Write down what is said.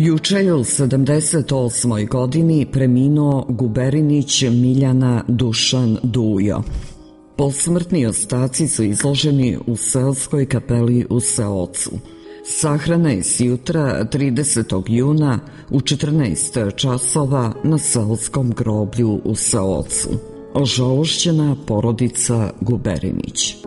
Juče je u 78. godini preminuo Guberinić Miljana Dušan Dujo. Posmrtni ostaci su izloženi u seoskoj kapeli u Seocu. Sahrana je sjutra 30. juna u 14 časova na seoskom groblju u Seocu. Ožalošćena porodica Guberinić.